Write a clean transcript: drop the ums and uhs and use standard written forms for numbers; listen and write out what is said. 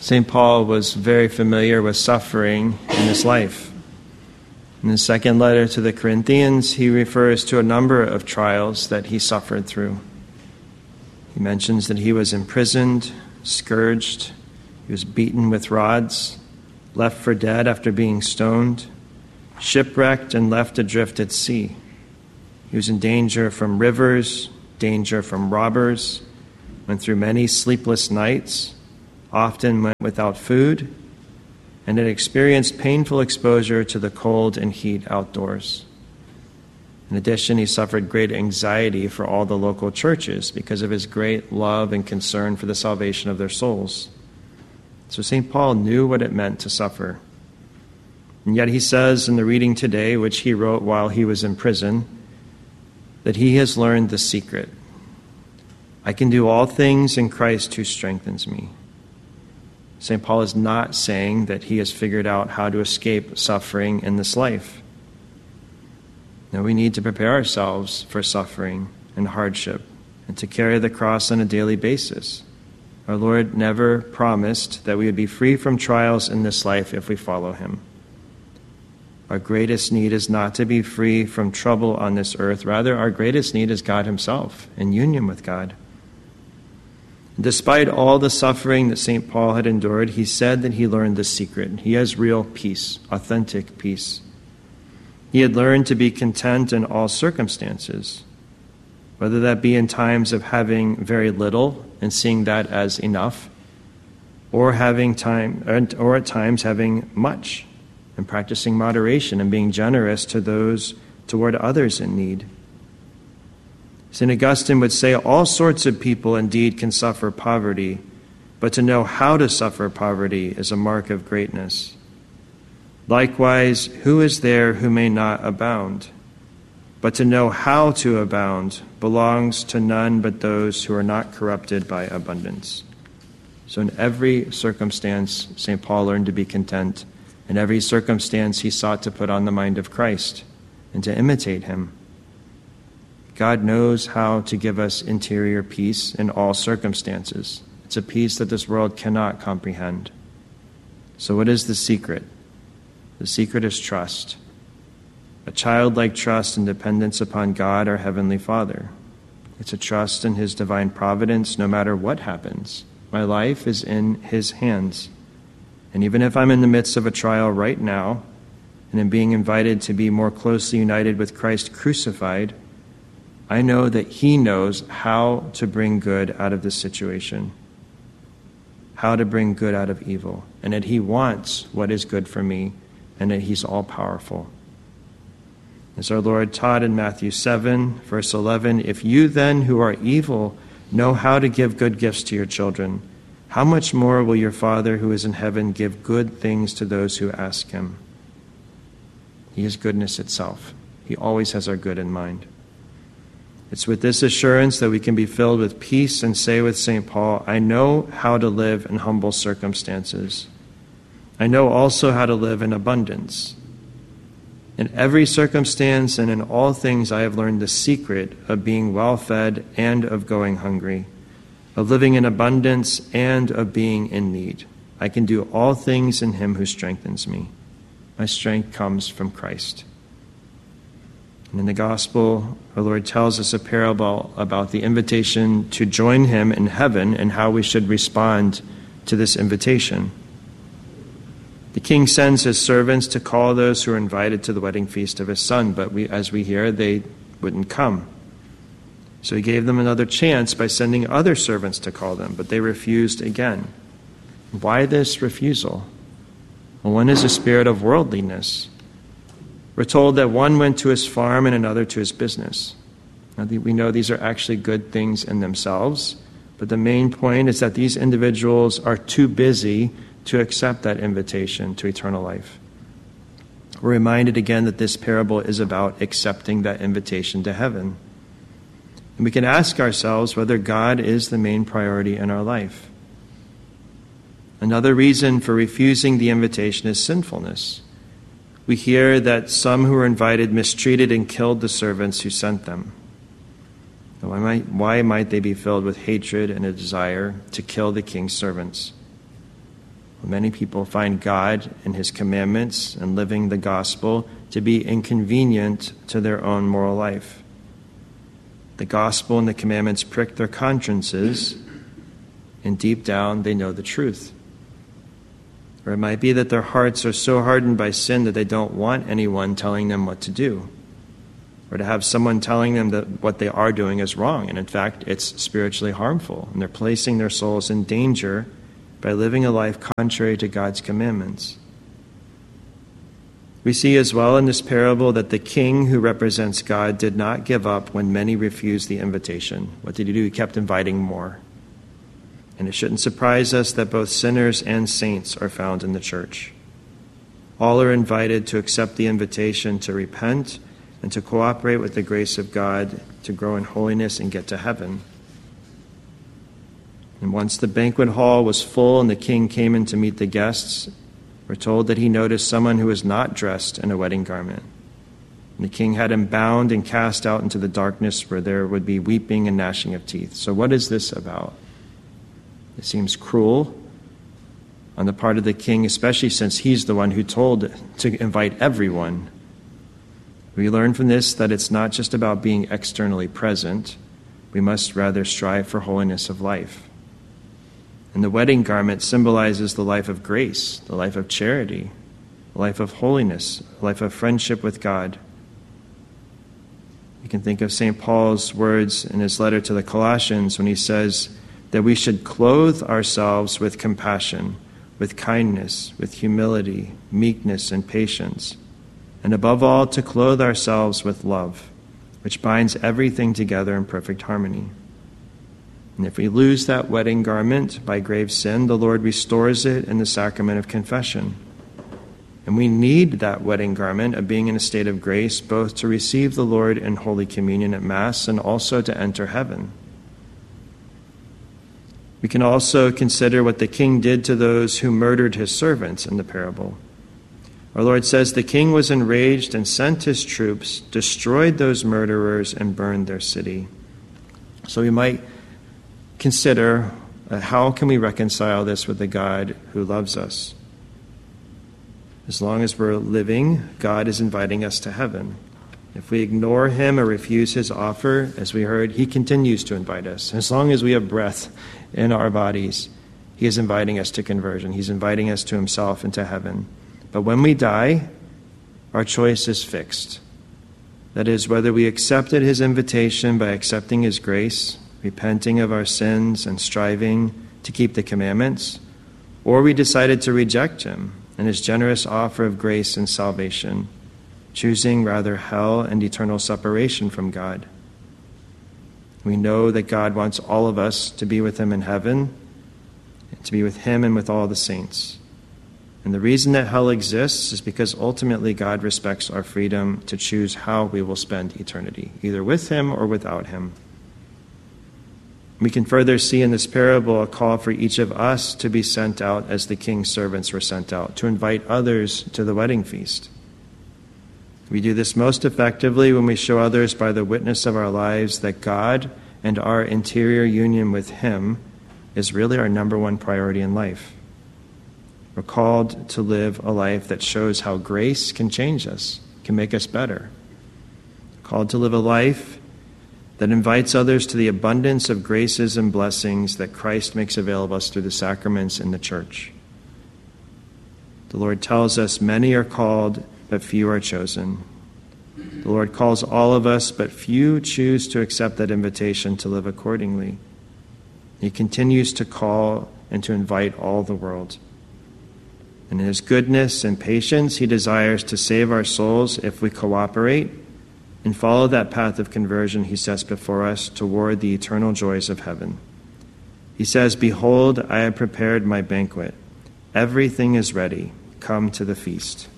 St. Paul was very familiar with suffering in his life. In his second letter to the Corinthians, he refers to a number of trials that he suffered through. He mentions that he was imprisoned, scourged, he was beaten with rods, left for dead after being stoned, shipwrecked and left adrift at sea. He was in danger from rivers, danger from robbers, went through many sleepless nights, often went without food, and had experienced painful exposure to the cold and heat outdoors. In addition, he suffered great anxiety for all the local churches because of his great love and concern for the salvation of their souls. So St. Paul knew what it meant to suffer. And yet he says in the reading today, which he wrote while he was in prison, that he has learned the secret. I can do all things in Christ who strengthens me. St. Paul is not saying that he has figured out how to escape suffering in this life. No, we need to prepare ourselves for suffering and hardship and to carry the cross on a daily basis. Our Lord never promised that we would be free from trials in this life if we follow him. Our greatest need is not to be free from trouble on this earth. Rather, our greatest need is God himself, in union with God. Despite all the suffering that St. Paul had endured, he said that he learned the secret. He has real peace, authentic peace. He had learned to be content in all circumstances, whether that be in times of having very little and seeing that as enough, or at times having much and practicing moderation and being generous toward others in need. St. Augustine would say all sorts of people indeed can suffer poverty, but to know how to suffer poverty is a mark of greatness. Likewise, who is there who may not abound? But to know how to abound belongs to none but those who are not corrupted by abundance. So in every circumstance, St. Paul learned to be content. In every circumstance, he sought to put on the mind of Christ and to imitate him. God knows how to give us interior peace in all circumstances. It's a peace that this world cannot comprehend. So what is the secret? The secret is trust. A childlike trust and dependence upon God, our Heavenly Father. It's a trust in his divine providence no matter what happens. My life is in his hands. And even if I'm in the midst of a trial right now, and am being invited to be more closely united with Christ crucified, I know that he knows how to bring good out of this situation, how to bring good out of evil, and that he wants what is good for me, and that he's all-powerful. As our Lord taught in Matthew 7, verse 11, if you then who are evil know how to give good gifts to your children, how much more will your Father who is in heaven give good things to those who ask him? He is goodness itself. He always has our good in mind. It's with this assurance that we can be filled with peace and say with St. Paul, I know how to live in humble circumstances. I know also how to live in abundance. In every circumstance and in all things I have learned the secret of being well-fed and of going hungry, of living in abundance and of being in need. I can do all things in him who strengthens me. My strength comes from Christ. And in the gospel, our Lord tells us a parable about the invitation to join him in heaven and how we should respond to this invitation. The king sends his servants to call those who are invited to the wedding feast of his son, but as we hear, they wouldn't come. So he gave them another chance by sending other servants to call them, but they refused again. Why this refusal? Well, one is a spirit of worldliness. We're told that one went to his farm and another to his business. Now, we know these are actually good things in themselves, but the main point is that these individuals are too busy to accept that invitation to eternal life. We're reminded again that this parable is about accepting that invitation to heaven. And we can ask ourselves whether God is the main priority in our life. Another reason for refusing the invitation is sinfulness. We hear that some who were invited mistreated and killed the servants who sent them. Why might they be filled with hatred and a desire to kill the king's servants? Many people find God and his commandments and living the gospel to be inconvenient to their own moral life. The gospel and the commandments prick their consciences, and deep down they know the truth. Or it might be that their hearts are so hardened by sin that they don't want anyone telling them what to do, or to have someone telling them that what they are doing is wrong, and in fact it's spiritually harmful, and they're placing their souls in danger by living a life contrary to God's commandments. We see as well in this parable that the king who represents God did not give up when many refused the invitation. What did he do? He kept inviting more. And it shouldn't surprise us that both sinners and saints are found in the church. All are invited to accept the invitation to repent and to cooperate with the grace of God to grow in holiness and get to heaven. And once the banquet hall was full and the king came in to meet the guests, we're told that he noticed someone who was not dressed in a wedding garment. And the king had him bound and cast out into the darkness where there would be weeping and gnashing of teeth. So what is this about? It seems cruel on the part of the king, especially since he's the one who told to invite everyone. We learn from this that it's not just about being externally present. We must rather strive for holiness of life. And the wedding garment symbolizes the life of grace, the life of charity, the life of holiness, the life of friendship with God. You can think of St. Paul's words in his letter to the Colossians when he says that we should clothe ourselves with compassion, with kindness, with humility, meekness, and patience, and above all, to clothe ourselves with love, which binds everything together in perfect harmony. And if we lose that wedding garment by grave sin, the Lord restores it in the sacrament of confession. And we need that wedding garment of being in a state of grace, both to receive the Lord in Holy Communion at Mass and also to enter heaven. We can also consider what the king did to those who murdered his servants in the parable. Our Lord says the king was enraged and sent his troops, destroyed those murderers, and burned their city. So we might consider how can we reconcile this with the God who loves us? As long as we're living, God is inviting us to heaven. If we ignore him or refuse his offer, as we heard, he continues to invite us. As long as we have breath in our bodies, he is inviting us to conversion. He's inviting us to himself and to heaven. But when we die, our choice is fixed. That is, whether we accepted his invitation by accepting his grace, repenting of our sins and striving to keep the commandments, or we decided to reject him and his generous offer of grace and salvation, choosing rather hell and eternal separation from God. We know that God wants all of us to be with him in heaven, and to be with him and with all the saints. And the reason that hell exists is because ultimately God respects our freedom to choose how we will spend eternity, either with him or without him. We can further see in this parable a call for each of us to be sent out as the king's servants were sent out, to invite others to the wedding feast. We do this most effectively when we show others by the witness of our lives that God and our interior union with him is really our number one priority in life. We're called to live a life that shows how grace can change us, can make us better. Called to live a life that invites others to the abundance of graces and blessings that Christ makes available to us through the sacraments in the church. The Lord tells us many are called, but few are chosen. The Lord calls all of us, but few choose to accept that invitation to live accordingly. He continues to call and to invite all the world. And in his goodness and patience, he desires to save our souls if we cooperate and follow that path of conversion he sets before us toward the eternal joys of heaven. He says, "Behold, I have prepared my banquet. Everything is ready. Come to the feast."